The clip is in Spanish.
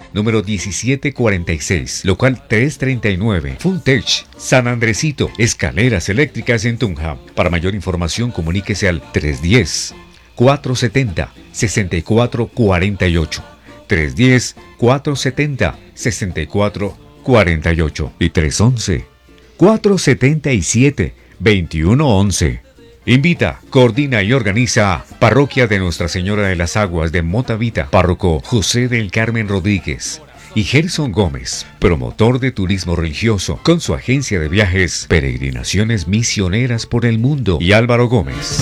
número 1746, local 339, Funtech, San Andresito, escaleras eléctricas en Tunja. Para mayor información comuníquese al 310-470-6448, 310-470-6448 y 311-477-2111. Invita, coordina y organiza Parroquia de Nuestra Señora de las Aguas de Motavita, párroco José del Carmen Rodríguez y Gerson Gómez, promotor de turismo religioso con su agencia de viajes Peregrinaciones Misioneras por el Mundo, y Álvaro Gómez.